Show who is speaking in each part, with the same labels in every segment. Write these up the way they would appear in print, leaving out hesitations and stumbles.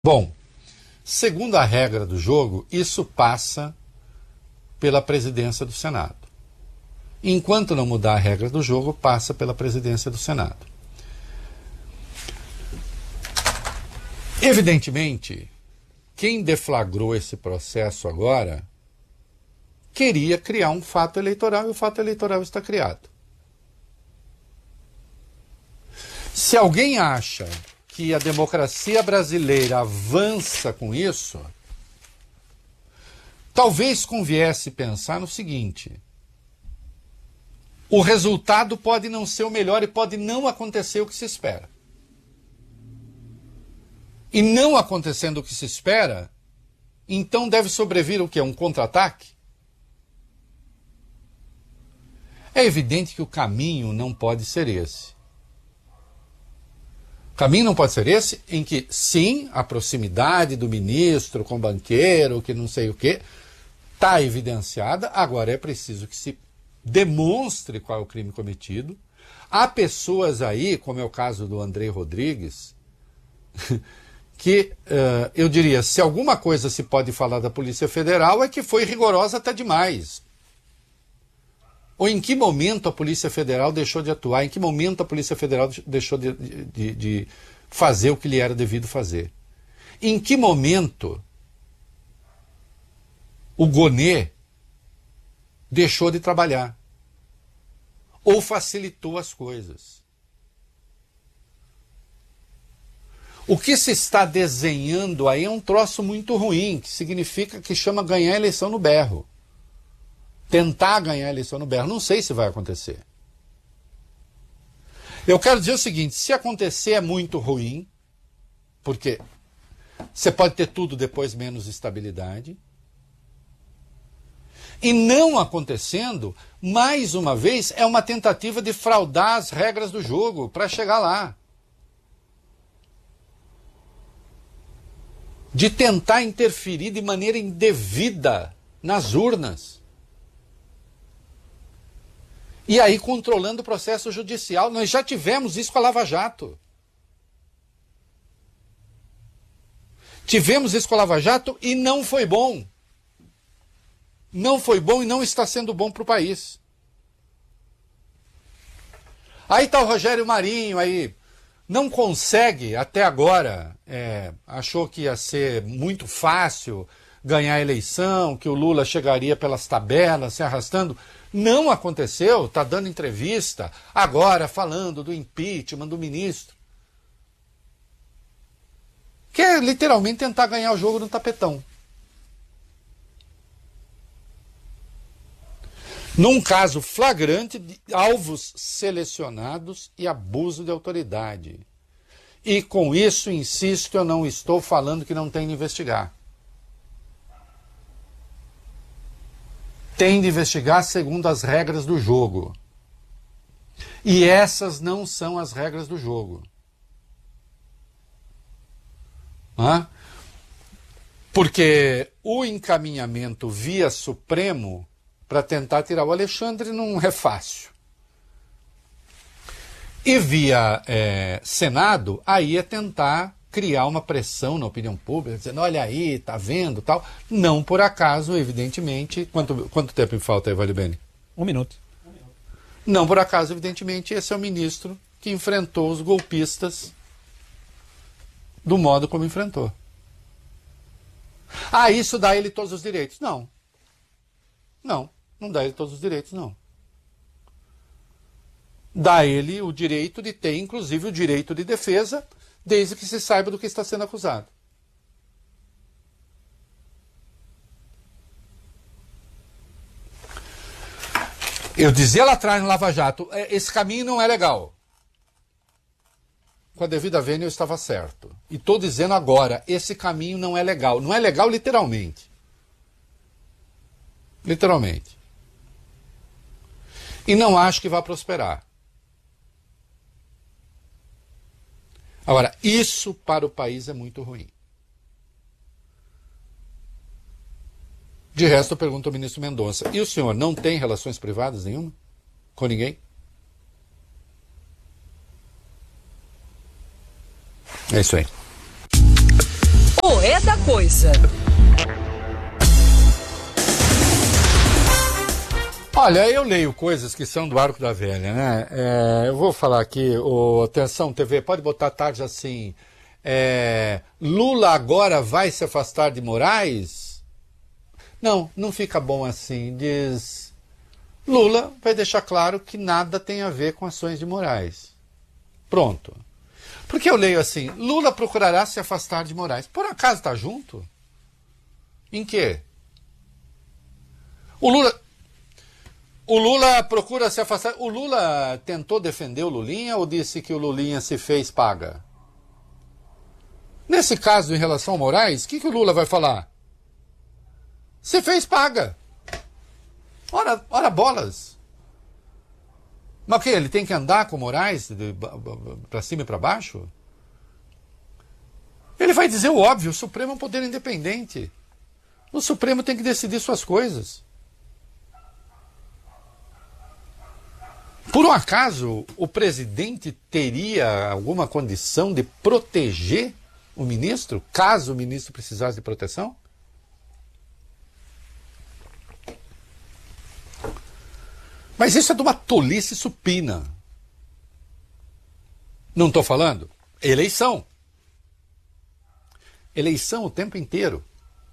Speaker 1: Bom, segundo a regra do jogo, isso passa pela presidência do Senado. Enquanto não mudar a regra do jogo, passa pela presidência do Senado. Evidentemente, quem deflagrou esse processo agora queria criar um fato eleitoral e o fato eleitoral está criado. Se alguém acha que a democracia brasileira avança com isso, talvez conviesse pensar no seguinte: o resultado pode não ser o melhor e pode não acontecer o que se espera. E não acontecendo o que se espera, então deve sobrevir o quê? Um contra-ataque? É evidente que o caminho não pode ser esse. O caminho não pode ser esse em que, sim, a proximidade do ministro com o banqueiro, que não sei o quê, está evidenciada, agora é preciso que se demonstre qual é o crime cometido. Há pessoas aí, como é o caso do André Rodrigues, que eu diria, se alguma coisa se pode falar da Polícia Federal é que foi rigorosa até demais. Ou em que momento a Polícia Federal deixou de atuar? Em que momento a Polícia Federal deixou de fazer o que lhe era devido fazer? Em que momento o Gonê deixou de trabalhar? Ou facilitou as coisas? O que se está desenhando aí é um troço muito ruim, que significa que chama ganhar a eleição no berro. Tentar ganhar a eleição no berro. Não sei se vai acontecer. Eu quero dizer o seguinte: se acontecer é muito ruim, porque você pode ter tudo depois menos estabilidade. E não acontecendo, mais uma vez, é uma tentativa de fraudar as regras do jogo para chegar lá. De tentar interferir de maneira indevida nas urnas. E aí controlando o processo judicial. Nós já tivemos isso com a Lava Jato. Tivemos isso com a Lava Jato e não foi bom. Não foi bom e não está sendo bom para o país. Aí está o Rogério Marinho aí. Não consegue, até agora, achou que ia ser muito fácil ganhar a eleição, que o Lula chegaria pelas tabelas, se arrastando. Não aconteceu, está dando entrevista, agora falando do impeachment do ministro. Que é literalmente tentar ganhar o jogo no tapetão. Num caso flagrante de alvos selecionados e abuso de autoridade. E com isso, insisto, eu não estou falando que não tem de investigar. Tem de investigar segundo as regras do jogo. E essas não são as regras do jogo. Porque o encaminhamento via Supremo para tentar tirar o Alexandre não é fácil. E via Senado, aí é tentar criar uma pressão na opinião pública, dizendo, olha aí, tá vendo, tal. Não por acaso, evidentemente... Quanto tempo me falta aí, Vale Bene?
Speaker 2: 1 minuto.
Speaker 1: Não por acaso, evidentemente, esse é o ministro que enfrentou os golpistas do modo como enfrentou. Ah, isso dá a ele todos os direitos. Não. Não dá a ele todos os direitos, não. Dá a ele o direito de ter, inclusive, o direito de defesa, desde que se saiba do que está sendo acusado. Eu dizia lá atrás no Lava Jato, esse caminho não é legal. Com a devida vênia eu estava certo. E estou dizendo agora, esse caminho não é legal. Não é legal literalmente. Literalmente. E não acho que vai prosperar. Agora, isso para o país é muito ruim. De resto, eu pergunto ao ministro Mendonça, e o senhor não tem relações privadas nenhuma? Com ninguém? É isso aí.
Speaker 2: Coisa.
Speaker 1: Olha, eu leio coisas que são do arco da velha, né? Eu vou falar aqui, atenção TV, pode botar tarde assim, Lula agora vai se afastar de Moraes? Não fica bom assim, diz, Lula vai deixar claro que nada tem a ver com ações de Moraes. Pronto. Porque eu leio assim, Lula procurará se afastar de Moraes. Por acaso está junto? Em quê? O Lula procura se afastar. O Lula tentou defender o Lulinha ou disse que o Lulinha se fez paga? Nesse caso, em relação ao Moraes, o que o Lula vai falar? Se fez paga. Ora bolas. Mas o que? Ele tem que andar com o Moraes para cima e para baixo? Ele vai dizer o óbvio, o Supremo é um poder independente. O Supremo tem que decidir suas coisas. Por um acaso, o presidente teria alguma condição de proteger o ministro, caso o ministro precisasse de proteção? Mas isso é de uma tolice supina. Não estou falando? Eleição. Eleição o tempo inteiro.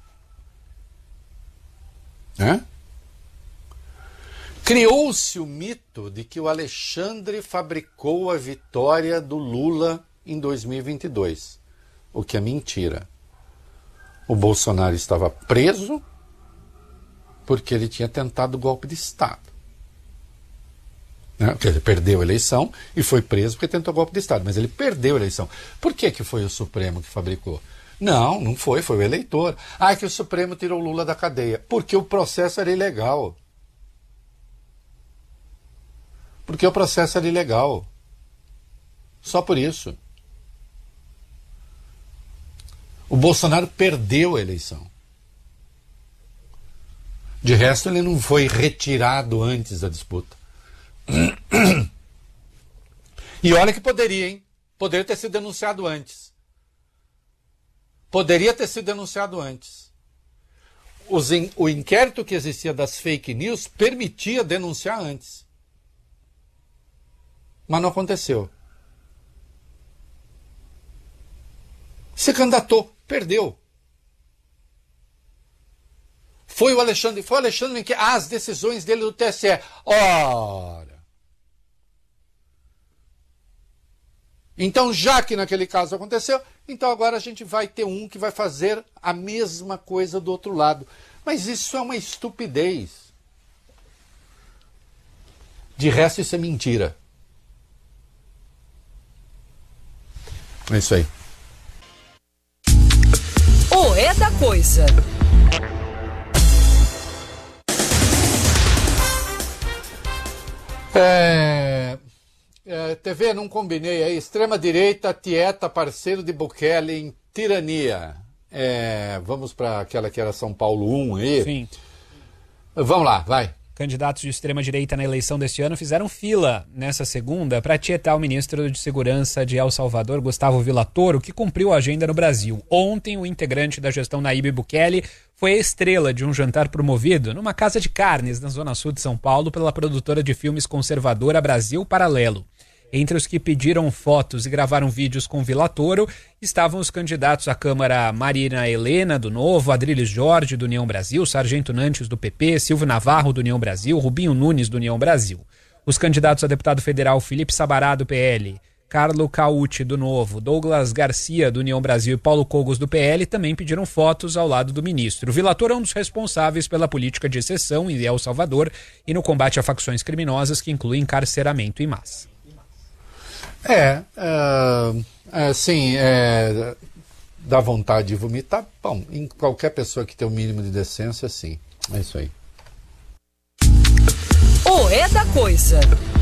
Speaker 1: Né? Criou-se o mito de que o Alexandre fabricou a vitória do Lula em 2022, o que é mentira. O Bolsonaro estava preso porque ele tinha tentado golpe de Estado. Porque ele perdeu a eleição e foi preso porque tentou golpe de Estado, mas ele perdeu a eleição. Por que foi o Supremo que fabricou? Não foi o eleitor. Que o Supremo tirou o Lula da cadeia, porque o processo era ilegal. Porque o processo era ilegal. Só por isso. O Bolsonaro perdeu a eleição. De resto, ele não foi retirado antes da disputa. E olha que poderia, hein? Poderia ter sido denunciado antes. Poderia ter sido denunciado antes. O inquérito que existia das fake news permitia denunciar antes. Mas não aconteceu. Se candidatou, perdeu. Foi o Alexandre que as decisões dele do TSE. Ora. Então, já que naquele caso aconteceu, então agora a gente vai ter um que vai fazer a mesma coisa do outro lado. Mas isso é uma estupidez. De resto, isso é mentira. É isso aí.
Speaker 2: O É da Coisa.
Speaker 1: TV, não combinei aí. Extrema-direita, tieta, parceiro de Bukele em tirania. Vamos para aquela que era São Paulo 1 aí?
Speaker 3: Sim.
Speaker 1: Vamos lá, vai.
Speaker 3: Candidatos de extrema-direita na eleição deste ano fizeram fila nessa segunda para tietar o ministro de Segurança de El Salvador, Gustavo Villatoro, que cumpriu a agenda no Brasil. Ontem, o integrante da gestão Nayib Bukele foi a estrela de um jantar promovido numa casa de carnes na zona sul de São Paulo pela produtora de filmes conservadora Brasil Paralelo. Entre os que pediram fotos e gravaram vídeos com Villatoro estavam os candidatos à Câmara Marina Helena, do Novo, Adriles Jorge, do União Brasil, Sargento Nantes, do PP, Silvio Navarro, do União Brasil, Rubinho Nunes, do União Brasil. Os candidatos a deputado federal Felipe Sabará, do PL, Carlo Cauti, do Novo, Douglas Garcia, do União Brasil e Paulo Cogos, do PL, também pediram fotos ao lado do ministro. Villatoro é um dos responsáveis pela política de exceção em El Salvador e no combate a facções criminosas que incluem encarceramento em massa.
Speaker 1: Dá vontade de vomitar. Bom, em qualquer pessoa que tem o mínimo de decência, sim. É isso aí.
Speaker 2: O É da Coisa.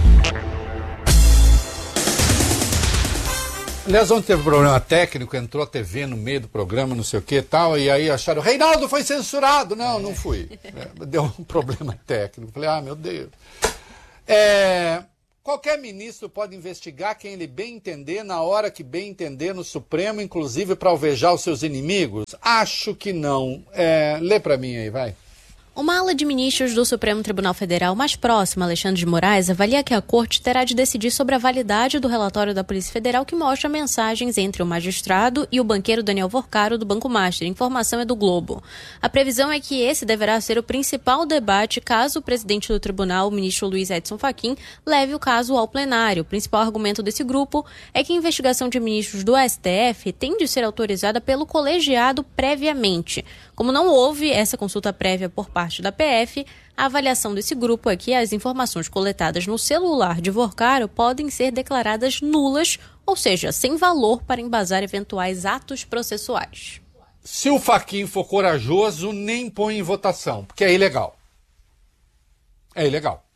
Speaker 1: Aliás, ontem teve um problema técnico, entrou a TV no meio do programa, não sei o que e tal, e aí acharam, Reinaldo foi censurado. Não fui. Deu um problema técnico. Falei, meu Deus. Qualquer ministro pode investigar quem ele bem entender, na hora que bem entender no Supremo, inclusive para alvejar os seus inimigos? Acho que não. Lê para mim aí, vai.
Speaker 4: Uma ala de ministros do Supremo Tribunal Federal mais próxima, Alexandre de Moraes, avalia que a Corte terá de decidir sobre a validade do relatório da Polícia Federal que mostra mensagens entre o magistrado e o banqueiro Daniel Vorcaro do Banco Master. A informação é do Globo. A previsão é que esse deverá ser o principal debate caso o presidente do tribunal, o ministro Luiz Edson Fachin, leve o caso ao plenário. O principal argumento desse grupo é que a investigação de ministros do STF tem de ser autorizada pelo colegiado previamente. Como não houve essa consulta prévia por parte da PF, a avaliação desse grupo é que as informações coletadas no celular de Vorcaro podem ser declaradas nulas, ou seja, sem valor para embasar eventuais atos processuais.
Speaker 1: Se o Fachin for corajoso, nem põe em votação, porque é ilegal. É ilegal.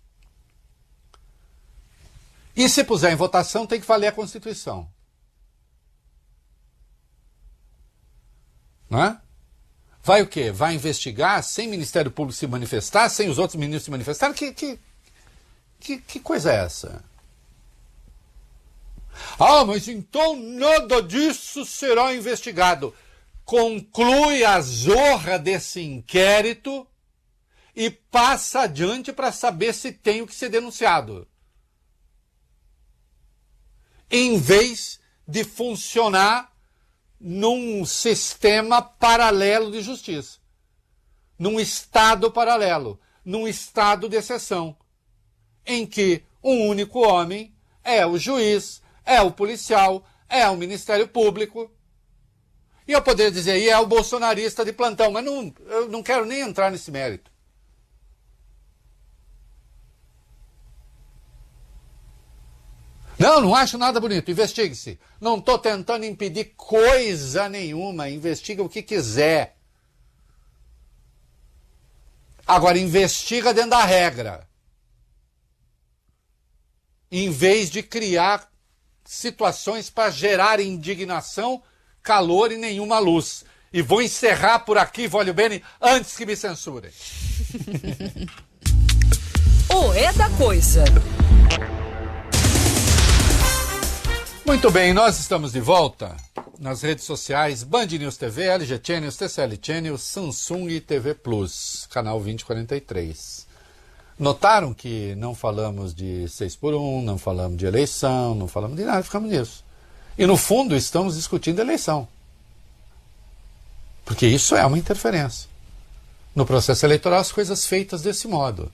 Speaker 1: E se puser em votação, tem que valer a Constituição. Não é? Vai o quê? Vai investigar sem o Ministério Público se manifestar, sem os outros ministros se manifestarem? Que coisa é essa? Mas então nada disso será investigado. Conclui a zorra desse inquérito e passa adiante para saber se tem o que ser denunciado. Em vez de funcionar num sistema paralelo de justiça, num estado paralelo, num estado de exceção, em que um único homem é o juiz, é o policial, é o Ministério Público. E eu poderia dizer, e é o bolsonarista de plantão, mas eu não quero nem entrar nesse mérito. Não acho nada bonito, investigue-se. Não estou tentando impedir coisa nenhuma, investiga o que quiser. Agora, investiga dentro da regra. Em vez de criar situações para gerar indignação, calor e nenhuma luz. E vou encerrar por aqui, Vólio Bene, antes que me censurem.
Speaker 2: O É da Coisa.
Speaker 1: Muito bem, nós estamos de volta nas redes sociais Band News TV, LG Channels, TCL Channels, Samsung e TV Plus, canal 2043. Notaram que não falamos de 6x1, não falamos de eleição, não falamos de nada, ficamos nisso. E no fundo estamos discutindo eleição. Porque isso é uma interferência. No processo eleitoral, as coisas feitas desse modo.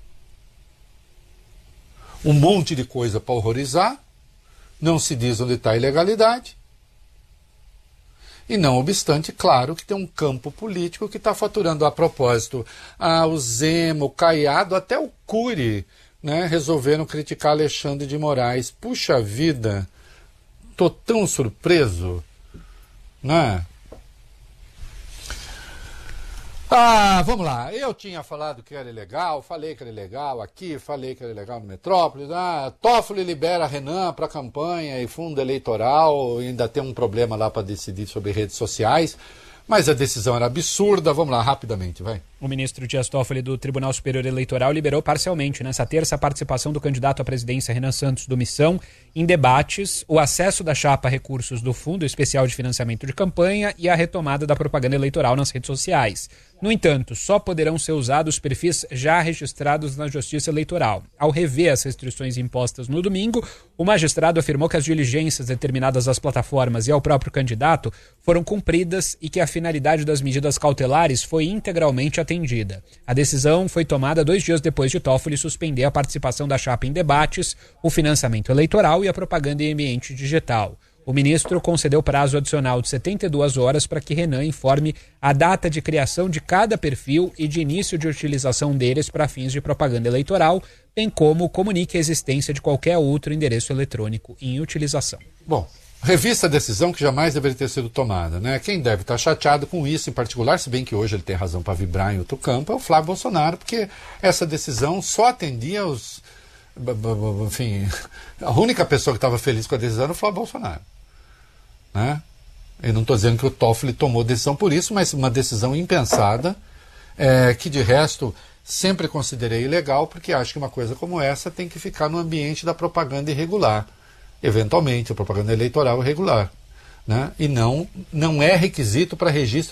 Speaker 1: Um monte de coisa para horrorizar, não se diz onde está a ilegalidade. E não obstante, claro que tem um campo político que está faturando a propósito. O Zema, o Caiado, até o Cury, né, resolveram criticar Alexandre de Moraes. Puxa vida, tô tão surpreso, né? Vamos lá. Eu tinha falado que era ilegal, falei que era ilegal aqui, falei que era ilegal no Metrópolis. Toffoli libera Renan para campanha e fundo eleitoral, ainda tem um problema lá para decidir sobre redes sociais, mas a decisão era absurda. Vamos lá, rapidamente, vai. O
Speaker 3: ministro Dias Toffoli do Tribunal Superior Eleitoral liberou parcialmente nessa terça a participação do candidato à presidência Renan Santos do Missão em debates, o acesso da chapa a recursos do Fundo Especial de Financiamento de Campanha e a retomada da propaganda eleitoral nas redes sociais. No entanto, só poderão ser usados perfis já registrados na Justiça Eleitoral. Ao rever as restrições impostas no domingo, o magistrado afirmou que as diligências determinadas às plataformas e ao próprio candidato foram cumpridas e que a finalidade das medidas cautelares foi integralmente atendida. A decisão foi tomada 2 dias depois de Toffoli suspender a participação da chapa em debates, o financiamento eleitoral e a propaganda em ambiente digital. O ministro concedeu prazo adicional de 72 horas para que Renan informe a data de criação de cada perfil e de início de utilização deles para fins de propaganda eleitoral, bem como comunique a existência de qualquer outro endereço eletrônico em utilização.
Speaker 1: Bom, revista a decisão que jamais deveria ter sido tomada, né? Quem deve estar chateado com isso em particular, se bem que hoje ele tem razão para vibrar em outro campo, é o Flávio Bolsonaro, porque essa decisão só atendia aos... Enfim, a única pessoa que estava feliz com a decisão era o Flávio Bolsonaro. Né? Eu não estou dizendo que o Toffoli tomou decisão por isso, mas uma decisão impensada, que de resto sempre considerei ilegal, porque acho que uma coisa como essa tem que ficar no ambiente da propaganda irregular, eventualmente, a propaganda eleitoral irregular, né? E não é requisito para registro